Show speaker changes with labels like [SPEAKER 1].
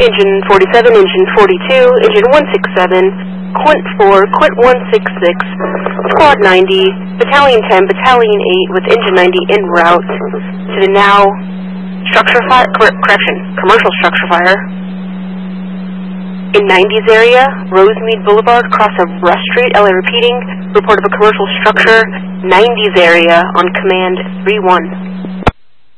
[SPEAKER 1] Engine 47, Engine 42, Engine 167, Quint 4, Quint 166, Squad 90, Battalion 10, Battalion 8 with Engine 90 en route to the now commercial structure fire. In 90's area, Rosemead Boulevard, across of Rush Street, LA repeating, report of a commercial structure, 90's area on command 3-1.